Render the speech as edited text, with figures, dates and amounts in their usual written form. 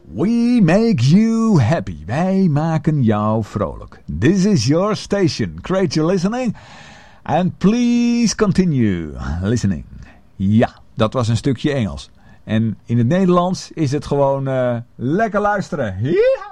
We make you happy. Wij maken jou vrolijk. This is your station. Great you're listening. And please continue listening. Ja, dat was een stukje Engels. En in het Nederlands is het gewoon lekker luisteren. Ja!